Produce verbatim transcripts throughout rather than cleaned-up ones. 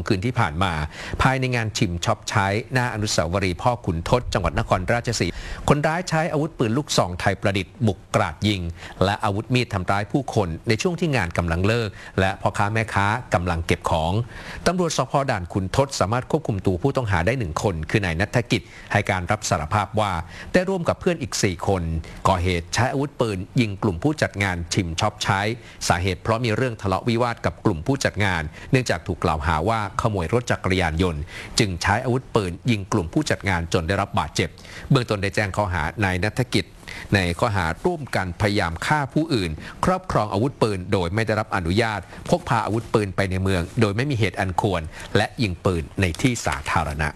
คืนที่ผ่านมาภายในงานชิมช็อปใช้หน้าอนุสาวรีย์พ่อขุนทดจังหวัดนครราชสีมาคนร้ายใช้อาวุธปืนลูกซองไทยประดิษฐ์บุกกราดยิงและอาวุธมีดทำร้ายผู้คนในช่วงที่งานกำลังเลิกและพ่อค้าแม่ค้ากำลังเก็บของตำรวจสภ.ด่านขุนทดสามารถควบคุมตัวผู้ต้องหาได้หนึ่งคนคือนายณัฐกิจให้การรับสารภาพว่าได้ร่วมกับเพื่อนอีกสี่คนก่อเหตุใช้อาวุธปืนยิงกลุ่มผู้จัดงานชิมช็อปใช้สาเหตุเพราะมีเรื่องทะเลาะวิวาทกับกลุ่มผู้จัดงานเนื่องจากถูกกล่าวหาว่าขโมยรถจักรยานยนต์จึงใช้อาวุธปืนยิงกลุ่มผู้จัดงานจนได้รับบาดเจ็บเบื้องต้นได้แจ้งข้อหานายณัฐกิจในข้อหาร่วมกันพยายามฆ่าผู้อื่นครอบครองอาวุธปืนโดยไม่ได้รับอนุญาตพกพาอาวุธปืนไปในเมืองโดยไม่มีเหตุอันควรและยิงปืนในที่สาธารณะ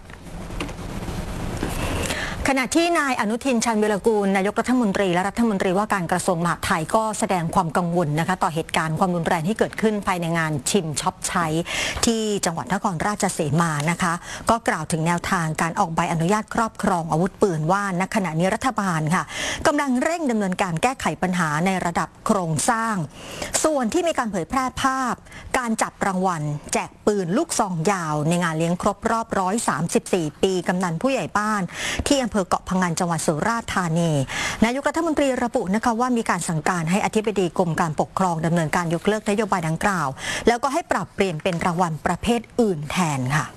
ขณะที่นายอนุทินชาญวิรากูลนายกรัฐมนตรีและรัฐมนตรีว่าการกระทรวงมหาดไทยก็แสดงความกังวลนะคะต่อเหตุการณ์ความรุนแรงที่เกิดขึ้นภายในงานชิมช็อปใช้ที่จังหวัดนครราชสีมานะคะก็กล่าวถึงแนวทางการออกใบอนุญาตครอบครองอาวุธปืนว่าณขณะนี้รัฐบาลค่ะกำลังเร่งดำเนินการแก้ไขปัญหาในระดับโครงสร้างส่วนที่มีการเผยแพร่ภาพการจับรางวัลแจกปืนลูกซองยาวในงานเลี้ยงครบรอบหนึ่งร้อยสามสิบสี่ปีกำนันผู้ใหญ่บ้านที่อำเภอเกาะพะงันจังหวัดสุราษฎร์ธานีนายกรัฐมนตรีระบุนะคะว่ามีการสั่งการให้อธิบดีกรมการปกครองดำเนินการยกเลิกนโยบายดังกล่าวแล้วก็ให้ปรับเปลี่ยนเป็นรางวัลประเภทอื่นแทนค่ะ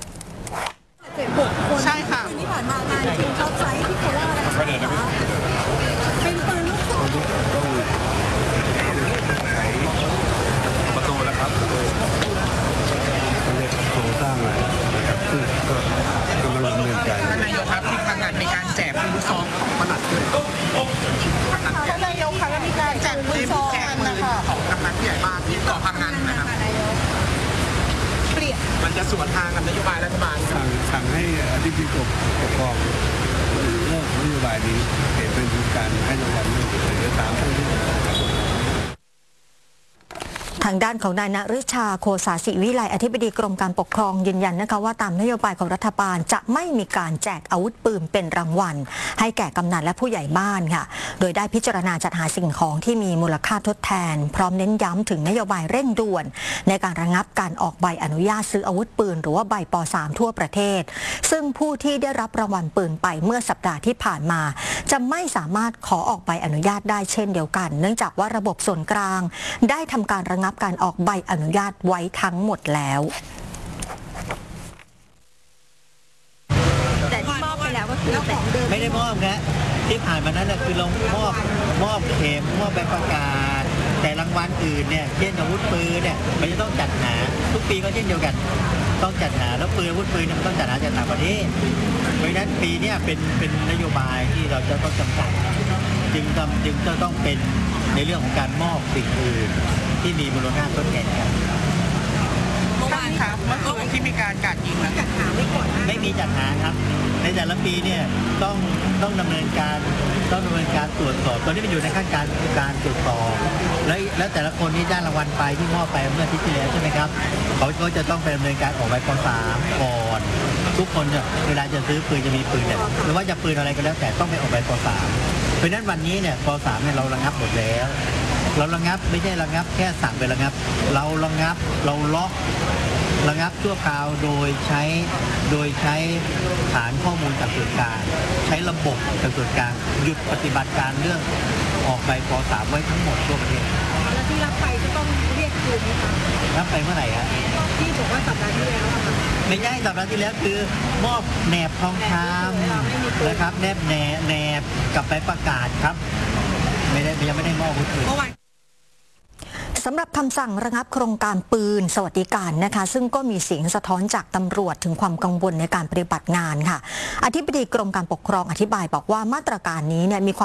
ใช่ค่ะที่ผ่านมางานชิมช็อปใช้ที่โคราชนะคะเป็นปืนลูกซองประตูแล้วครับเขาเรียกโครงสร้างอะไรนะครับซึ่งก็กำลังดำเนินการนายกครับที่ทางงานมีการแจกปืนลูกซองของปลัดด้วยท่านนายกคะแล้วมีการแจกปืนแจกปืนของกำนันผู้ใหญ่บ้านที่เกาะพะงันนะครับเปลี่ยนมันจะสวนทางกับนโยบายรัฐบาลสั่งสั่งให้อธิบดีกรมปกครองเลิกนโยบายนี้เปลี่ยนเป็นการให้รางวัลเรื่องเดี๋ยวตามที่ทางด้านของนายณฤชาโคสาศิวิไลอธิบดีกรมการปกครองยืนยันนะคะว่าตามนโยบายของรัฐบาลจะไม่มีการแจกอาวุธปืนเป็นรางวัลให้แก่กำนันและผู้ใหญ่บ้านค่ะโดยได้พิจารณาจัดหาสิ่งของที่มีมูลค่าทดแทนพร้อมเน้นย้ำถึงนโยบายเร่งด่วนในการระงับการออกใบอนุญาตซื้ออาวุธปืนหรือว่าใบป สาม ทั่วประเทศซึ่งผู้ที่ได้รับรางวัลปืนไปเมื่อสัปดาห์ที่ผ่านมาจะไม่สามารถขอออกใบอนุญาตได้เช่นเดียวกันเนื่องจากว่าระบบส่วนกลางได้ทำการระงับการออกใบอนุญาตไว้ทั้งหมดแล้วแต่ที่มอบไปแล้วก็คือของเดิมไม่ได้มอบนะที่ผ่านมานั้นคือเรามอบมอบเข็มมอบใบประกาศแต่รางวัลอื่นเนี่ยเช่นอาวุธปืนเนี่ยมันจะต้องจัดหาทุกปีก็เช่นเดียวกันต้องจัดหาแล้วปืนอาวุธปืนมันต้องจัดหาจากต่างประเทศเพราะฉะนั้นปีนี้เป็นเป็นนโยบายที่เราจะต้องจำกัดจึงทำจึงจะต้องเป็นในเรื่องของการมอบสิ่งอื่นที่มีมูลค่าทดแทนกันเมื่อวานครับเมื่อคืนที่มีการการยิงแล้วจัดหาไม่ก่อนไม่มีจัดหาครับในแต่ละปีเนี่ยต้องต้องดำเนินการต้องดำเนินการตรวจสอบตอนนี้มันอยู่ในขั้นการการตรวจสอบและและแต่ละคนที่ได้รางวัลไปที่มอบไปเมื่ออาทิตย์ที่แล้วใช่ไหมครับเขาก็จะต้องไปดำเนินการออกใบป สาม ก่อนทุกคนเนี่ยเวลาจะซื้อปืนจะมีปืนเนี่ยหรือว่าจะปืนอะไรก็แล้วแต่ต้องไปออกใบป สาม เพราะฉะนั้นวันนี้เนี่ยป สาม เนี่ยเราระงับหมดแล้วเราระงับไม่ใช่ระงับแค่สั่งไประงับเราระงับเราล็อกระงับชั่วคราวโดยใช้โดยใช้ฐานข้อมูลจากส่วนกลางใช้ระบบจากส่วนกลางหยุดปฏิบัติการเรื่องออกใบป สาม ไว้ทั้งหมดทั่วประเทศแล้วที่รับไปจะต้องเรียกคืนไหมคะรับไปเมื่อไหร่ฮะที่บอกว่าสัปดาห์ที่แล้วค่ะไม่ใช่สัปดาห์ที่แล้วคือมอบแหนบทองคำนะครับแนบแหนบแหนบกับใบประกาศครับไม่ได้ยังไม่ได้มอบอาวุธปืนสำหรับคำสั่งระงับโครงการปืนสวัสดิการนะคะซึ่งก็มีเสียงสะท้อนจากตำรวจถึงความกังวลในการปฏิบัติงานค่ะอธิบดีกรมการปกครองอธิบายบอกว่ามาตรการนี้เนี่ยมีความ